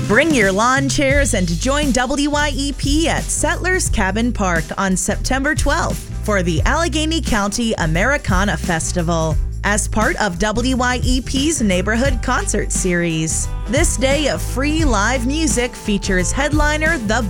Bring your lawn chairs and join WYEP at Settlers Cabin Park on September 12th for the Allegheny County Americana Festival as part of WYEP's Neighborhood Concert Series. This day of free live music features headliner The